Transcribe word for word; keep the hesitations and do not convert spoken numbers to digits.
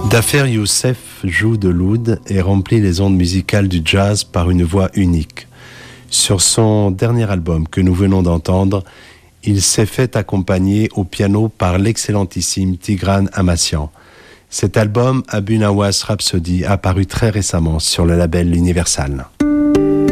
Dafer Youssef joue de l'oud et remplit les ondes musicales du jazz par une voix unique. Sur son dernier album que nous venons d'entendre, il s'est fait accompagner au piano par l'excellentissime Tigran Amassian. Cet album, Abu Nawas Rhapsody, a paru très récemment sur le label Universal.